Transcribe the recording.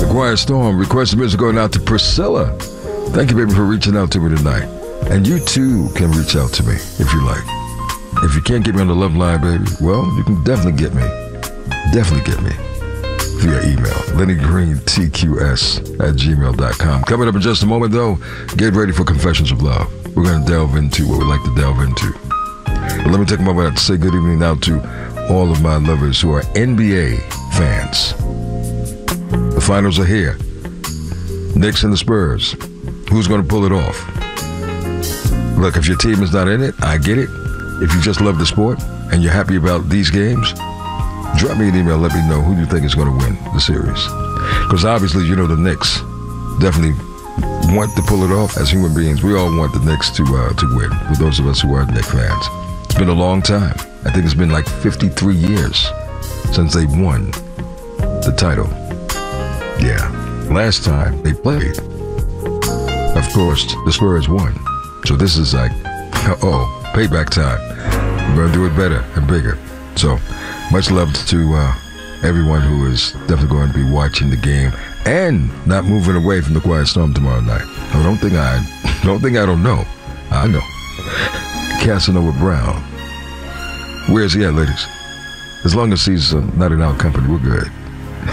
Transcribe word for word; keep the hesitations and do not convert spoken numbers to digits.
Quiet Storm. Request music going out to Priscilla. Thank you, baby, for reaching out to me tonight. And you too can reach out to me if you like. If you can't get me on the love line, baby, well, you can definitely get me. Definitely get me via email. Lenny Green T Q S at gmail dot com. Coming up in just a moment, though, get ready for Confessions of Love. We're going to delve into what we like to delve into. But let me take a moment to say good evening now to all of my lovers who are N B A fans. The finals are here. Knicks and the Spurs. Who's going to pull it off? Look, if your team is not in it, I get it. If you just love the sport and you're happy about these games, drop me an email. Let me know who you think is going to win the series. Because obviously, you know, the Knicks definitely want to pull it off. As human beings, we all want the Knicks to uh, to win. For those of us who are Knicks fans, it's been a long time. I think it's been like fifty-three years since they won the title. Yeah, last time they played, of course, the Spurs won. So this is like, oh, payback time. We're going to do it better and bigger. So much love to uh, everyone who is definitely going to be watching the game and not moving away from the Quiet Storm tomorrow night. I don't think I, don't think I don't know. I know. Casanova Brown. Where's he at, ladies? As long as he's uh, not in our company, we're good.